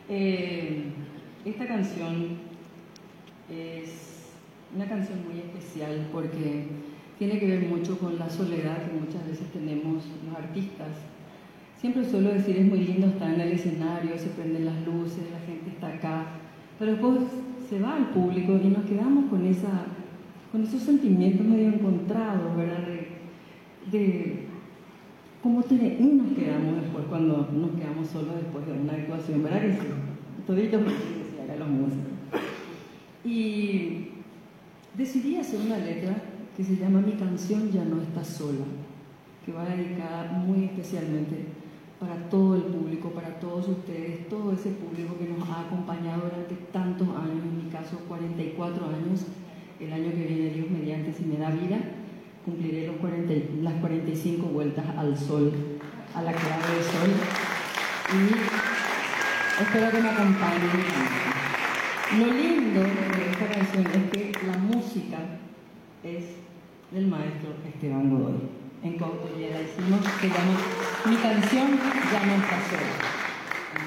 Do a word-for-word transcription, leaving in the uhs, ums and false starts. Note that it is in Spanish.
Eh, esta canción es una canción muy especial porque tiene que ver mucho con la soledad que muchas veces tenemos los artistas. Siempre suelo decir, es muy lindo estar en el escenario, se prenden las luces, la gente está acá, pero después se va al público y nos quedamos con, esa, con esos sentimientos medio encontrados, ¿verdad? De, de cómo te, nos quedamos después cuando nos quedamos solos después de una actuación, ¿verdad que sí? Todito porque se haga los músicos. Y decidí hacer una letra que se llama Mi canción ya no está sola, que va dedicada muy especialmente para todo el público, para todos ustedes, todo ese público que nos ha acompañado durante tantos años, en mi caso cuarenta y cuatro años, el año que viene Dios mediante, si me da vida, cumpliré los cuarenta, las cuarenta y cinco vueltas al sol, a la clave del sol, y espero que me acompañen. Lo lindo de esta canción es que la música es del maestro Esteban Godoy. En coautoría la hicimos, se llama Mi canción ya no está sola.